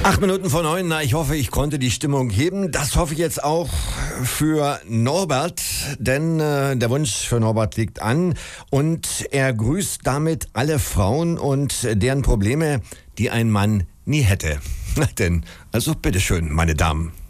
8 Minuten vor 9, na, ich hoffe, ich konnte die Stimmung heben. Das hoffe ich jetzt auch für Norbert, denn der Wunsch für Norbert liegt an und er grüßt damit alle Frauen und deren Probleme, die ein Mann nie hätte. Na denn, also bitteschön, meine Damen.